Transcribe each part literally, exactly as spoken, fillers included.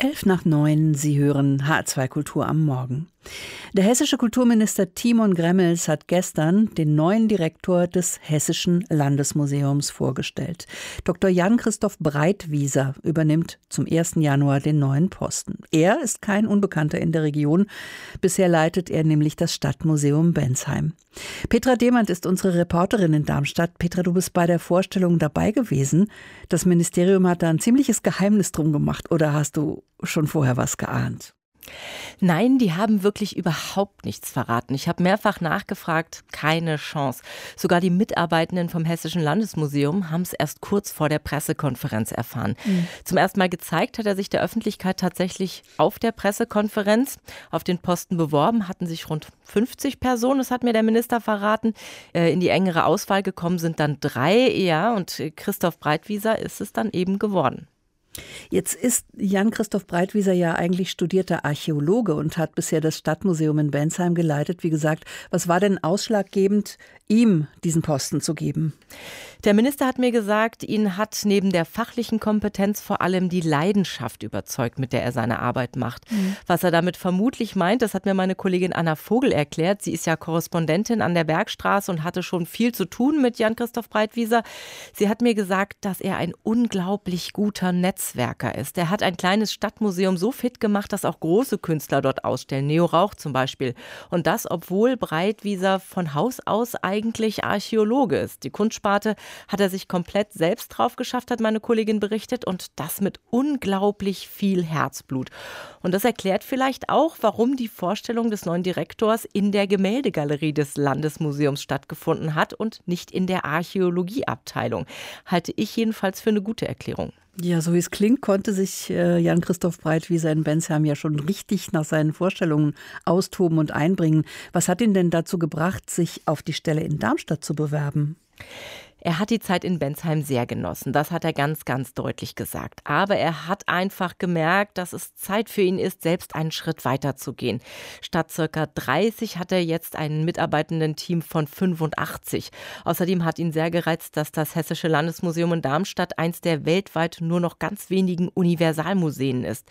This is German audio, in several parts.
Elf nach neun, Sie hören H zwei Kultur am Morgen. Der hessische Kulturminister Timon Gremmels hat gestern den neuen Direktor des Hessischen Landesmuseums vorgestellt. Doktor Jan-Christoph Breitwieser übernimmt zum ersten Januar den neuen Posten. Er ist kein Unbekannter in der Region. Bisher leitet er nämlich das Stadtmuseum Bensheim. Petra Demand ist unsere Reporterin in Darmstadt. Petra, du bist bei der Vorstellung dabei gewesen. Das Ministerium hat da ein ziemliches Geheimnis drum gemacht. Oder hast du schon vorher was geahnt? Nein, die haben wirklich überhaupt nichts verraten. Ich habe mehrfach nachgefragt, keine Chance. Sogar die Mitarbeitenden vom Hessischen Landesmuseum haben es erst kurz vor der Pressekonferenz erfahren. Mhm. Zum ersten Mal gezeigt hat er sich der Öffentlichkeit tatsächlich auf der Pressekonferenz. Auf den Posten beworben hatten sich rund fünfzig Personen, das hat mir der Minister verraten. In die engere Auswahl gekommen sind dann drei, ja, und Christoph Breitwieser ist es dann eben geworden. Jetzt ist Jan-Christoph Breitwieser ja eigentlich studierter Archäologe und hat bisher das Stadtmuseum in Bensheim geleitet. Wie gesagt, was war denn ausschlaggebend, ihm diesen Posten zu geben? Der Minister hat mir gesagt, ihn hat neben der fachlichen Kompetenz vor allem die Leidenschaft überzeugt, mit der er seine Arbeit macht. Mhm. Was er damit vermutlich meint, das hat mir meine Kollegin Anna Vogel erklärt. Sie ist ja Korrespondentin an der Bergstraße und hatte schon viel zu tun mit Jan-Christoph Breitwieser. Sie hat mir gesagt, dass er ein unglaublich guter Netzwerker ist. Er hat ein kleines Stadtmuseum so fit gemacht, dass auch große Künstler dort ausstellen. Neo Rauch zum Beispiel. Und das, obwohl Breitwieser von Haus aus eigentlich Archäologe ist. Die Kunstsparte hat er sich komplett selbst drauf geschafft, hat meine Kollegin berichtet, und das mit unglaublich viel Herzblut. Und das erklärt vielleicht auch, warum die Vorstellung des neuen Direktors in der Gemäldegalerie des Landesmuseums stattgefunden hat und nicht in der Archäologieabteilung. Halte ich jedenfalls für eine gute Erklärung. Ja, so wie es klingt, konnte sich äh, Jan-Christoph Breitwieser in Bensheim ja schon richtig nach seinen Vorstellungen austoben und einbringen. Was hat ihn denn dazu gebracht, sich auf die Stelle in Darmstadt zu bewerben? Er hat die Zeit in Bensheim sehr genossen, das hat er ganz, ganz deutlich gesagt. Aber er hat einfach gemerkt, dass es Zeit für ihn ist, selbst einen Schritt weiter zu gehen. Statt circa dreißig hat er jetzt ein mitarbeitenden Team von fünfundachtzig. Außerdem hat ihn sehr gereizt, dass das Hessische Landesmuseum in Darmstadt eins der weltweit nur noch ganz wenigen Universalmuseen ist.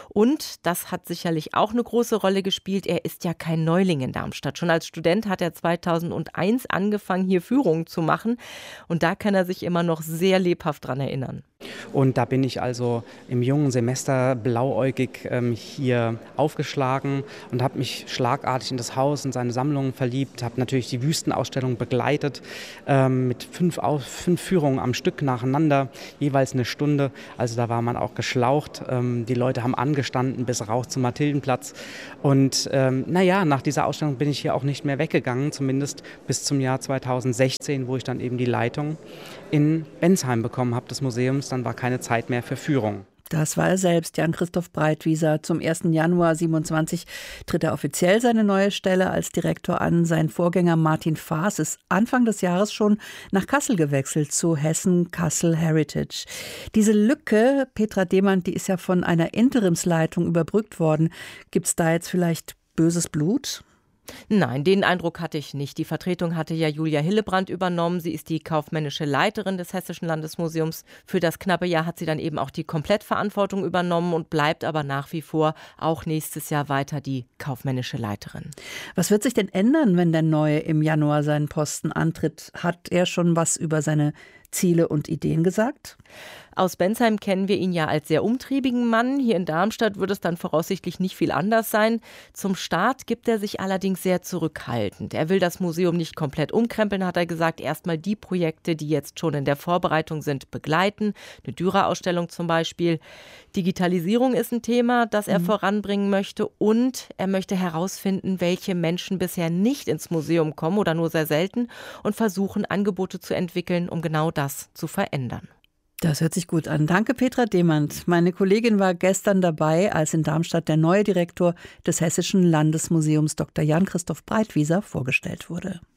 Und das hat sicherlich auch eine große Rolle gespielt. Er ist ja kein Neuling in Darmstadt. Schon als Student hat er zweitausendeins angefangen, hier Führungen zu machen. Und da kann er sich immer noch sehr lebhaft dran erinnern. Und da bin ich also im jungen Semester blauäugig ähm, hier aufgeschlagen und habe mich schlagartig in das Haus und seine Sammlungen verliebt. Habe natürlich die Wüstenausstellung begleitet ähm, mit fünf, fünf Führungen am Stück nacheinander, jeweils eine Stunde. Also da war man auch geschlaucht. Ähm, die Leute haben angestanden bis raus zum Mathildenplatz. Und ähm, naja, nach dieser Ausstellung bin ich hier auch nicht mehr weggegangen, zumindest bis zum Jahr zweitausendsechzehn, wo ich dann eben die Leitung in Bensheim bekommen habe des Museums. Dann war keine Zeit mehr für Führung. Das war er selbst, Jan-Christoph Breitwieser. Zum ersten Januar siebenundzwanzig tritt er offiziell seine neue Stelle als Direktor an. Sein Vorgänger Martin Faas ist Anfang des Jahres schon nach Kassel gewechselt, zu Hessen Kassel Heritage. Diese Lücke, Petra Demand, die ist ja von einer Interimsleitung überbrückt worden. Gibt es da jetzt vielleicht böses Blut? Nein, den Eindruck hatte ich nicht. Die Vertretung hatte ja Julia Hillebrand übernommen. Sie ist die kaufmännische Leiterin des Hessischen Landesmuseums. Für das knappe Jahr hat sie dann eben auch die Komplettverantwortung übernommen und bleibt aber nach wie vor auch nächstes Jahr weiter die kaufmännische Leiterin. Was wird sich denn ändern, wenn der Neue im Januar seinen Posten antritt? Hat er schon was über seine Ziele und Ideen gesagt? Aus Bensheim kennen wir ihn ja als sehr umtriebigen Mann. Hier in Darmstadt wird es dann voraussichtlich nicht viel anders sein. Zum Start gibt er sich allerdings sehr zurückhaltend. Er will das Museum nicht komplett umkrempeln, hat er gesagt. Erstmal die Projekte, die jetzt schon in der Vorbereitung sind, begleiten. Eine Dürer-Ausstellung zum Beispiel. Digitalisierung ist ein Thema, das er mhm. voranbringen möchte. Und er möchte herausfinden, welche Menschen bisher nicht ins Museum kommen oder nur sehr selten und versuchen, Angebote zu entwickeln, um genau das zu verändern. Das hört sich gut an. Danke, Petra Demand. Meine Kollegin war gestern dabei, als in Darmstadt der neue Direktor des Hessischen Landesmuseums Doktor Jan-Christoph Breitwieser vorgestellt wurde.